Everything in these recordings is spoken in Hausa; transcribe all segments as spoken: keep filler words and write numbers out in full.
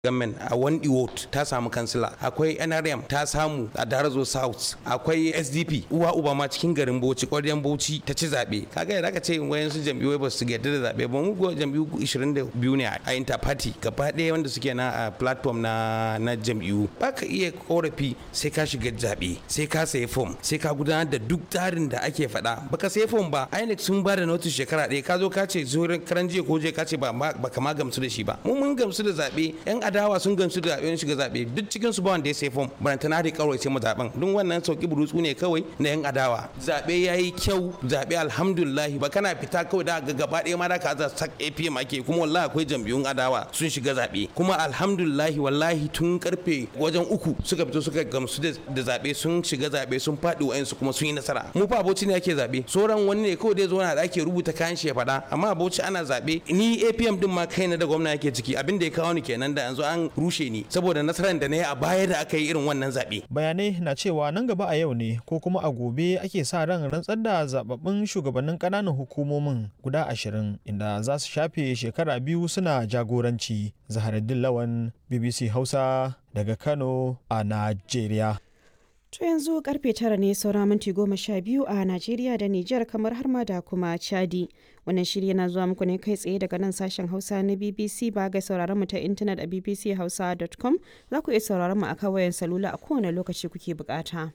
Government a Wandi Ward ta samu kansila, akwai N R M ta samu a Darazo South, akwai S D P uwa uba ma cikin garin Bauchi, ƙwaryen Bauchi ta ci zaɓe. Kaga yadda aka ce wayansu jam'iyyu ba su yarda da zaɓe ba, mu go jam'iyyu ishirin da biyu ne a interparty gaba ɗaya wanda suke na a platform na na jam'iyyu. Ba ka iya korafi sai ka shiga zaɓe, sai ka sayi form, sai ka gudanar da duk tsarin da ake faɗa. Baka sayi form ba, I N E C sun ba da notice shekara ɗaya, ka zo ka ce zuwa karan jiya ko je ka ce ba ka ma gamsu da shi ba. Mu mun gamsu da zaɓe, 'yan adawa sun gamsu da zaɓen shiga zaɓe, duk cikin su ba wanda ya sai fom, barantana da kawai sai mu zaɓen. Duk wannan sauki burutsu ne kawai na 'yan adawa. Zaɓe yayi kyau, zaɓe alhamdulillah, ba kana fita kawai da ga gaba ɗaya ma da ka za sak A P M ake, kuma wallahi akwai jam'iyyun adawa sun shiga zaɓe. Kuma alhamdulillah wallahi tun karfe wajen uku suka fito suka gamsu da zaɓe, sun shiga zaɓe, sun faɗi wa'ansu kuma sun yi nasara. Mu fa Bauchi ne ake zaɓe, sauran wani ne kawai dai zo na da ake rubuta kayan shi ya faɗa, amma Bauchi ana zaɓe. Ni A P M din ma kaina da gwamna yake ciki, abin da ya kawo ni kenan da yanzu an rushe ni saboda nasarar da na yi a baya da aka yi irin wannan zaɓe. Bayanai na cewa nan gaba a yau ne ko kuma a gobe ake sa ran rantsar da zababbin shugabannin ƙananan hukumomin guda ashirin inda za su shafe shekara biyu suna jagoranci. Zaharaddin Lawan, B B C Hausa daga Kano a Najeriya. To yanzu karfe tara ne saura minti goma sha biyu a Najeriya da Nijar, kamar har ma da kuma Chadi. Wannan shiri yana zuwa muku ne kai tsaye daga nan sashen Hausa na B B C. Ba ga sauraron mu ta intanet a b b c hausa dot com, za ku iya sauraron mu a kan wayan salula a kowane lokaci kuke bukata.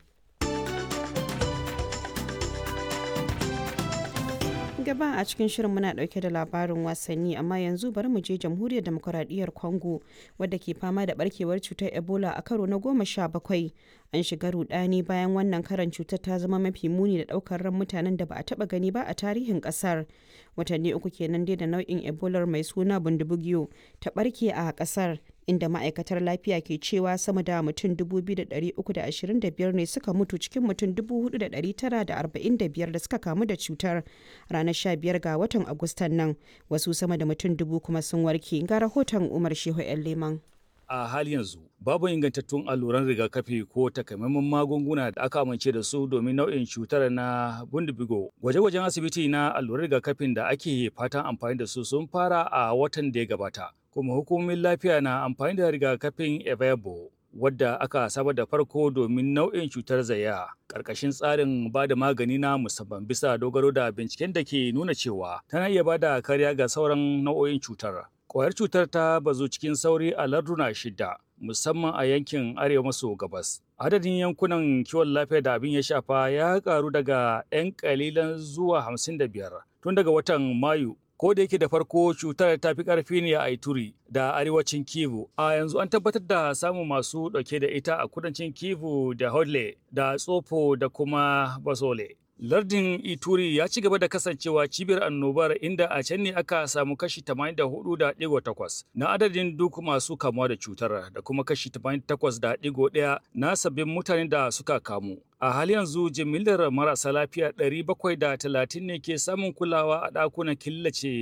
Gaba a cikin shirin muna dauke da labarin wasanni, amma yanzu bari mu je jamhuriyar demokuraɗiyyar Congo wadda ke fama da barkewar cutar Ebola a karo na goma sha bakwai. An shiga rudani bayan wannan karan cutar ta zama mafi muni da daukar ran mutanen da ba a taba gani ba a tarihin kasar. Watanni uku kenan dai da nau'in Ebola mai suna bundibugyo ta barke a kasar, inda ma'aikatar lafiya ke cewa sama da mutum dubu biyu da ɗari uku da ashirin da biyar ne suka mutu cikin mutum dubu hudu da ɗari tara da arba'in da biyar da suka kamu da cutar ranar sha biyar ga watan Agustan nan. Wasu sama da mutum dubu kuma sun warke. Ga rahoton Umar Shehu 'yan Leman. A hali yanzu babu ingantattun alluran rigakafi ko takamaiman magunguna da aka amince da su domin nau'in cutar na bundibigo. Gwaje-gwajen asibiti na alluran rigakafin da ake fatan amfani da su sun fara a watan da ya gabata, kuma hukumomin lafiya na amfani da rigakafin Evebo wadda aka saba da farko domin nau'in cutar zaya ƙarƙashin tsarin ba da magani na musamman bisa dogaro da binciken da ke nuna cewa tana iya ba da kariya ga sauran nau'o'in cutar. Ƙwayar cutar ta bazu cikin sauri a larduna shida, musamman a yankin arewa maso gabas. Adadin yankunan kiwon lafiya da abin ya shafa ya karu daga 'yan kalilan zuwa hamsin da biyar tun daga watan Mayu. Ko da yake da farko cutar ta fi ƙarfi ne a Ituri da arewacin Kivu, a yanzu an tabbatar da samun masu ɗauke da ita a kudancin Kivu da Hodle da Tsofo da kuma Basole. Lardin Ituri ya ci gaba da kasancewa cibiyar annobar, inda a can ne aka samu kashi tamanin da hudu da ɗigo takwas na adadin duk masu kamuwa da cutar da kuma kashi tamanin da takwas da ɗigo ɗaya na sabbin mutanen da suka kamu. A hali yanzu jimillar marasa lafiya ɗari bakwai da talatin ne ke samun kulawa a ɗakunan killace